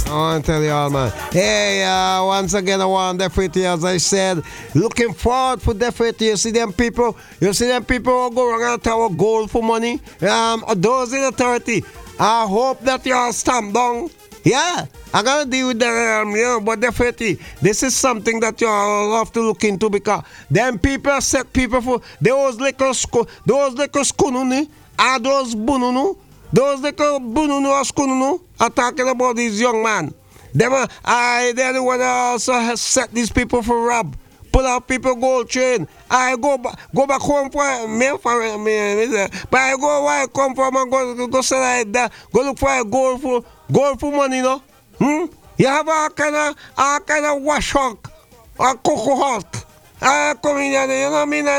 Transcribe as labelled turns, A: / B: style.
A: I want to tell you all, man. Hey, once again, I want definitely, as I said, looking forward for definitely. You see them people who go around and tower gold for money. Those in authority, I hope that you all stand down. Yeah, I'm going to deal with them, but definitely, this is something that you all have to look into because them people set people for those little skununi, those bununu. Those little bununu or skununu are talking about these young man. They're the one that also has set these people for rob. Pull out people gold chain. I go back home for me, but I go where I come from and go sell like that. Go look for a gold for money, no? You have all kind of wash hawk or cocoa hawk. I come in here, you know what I mean?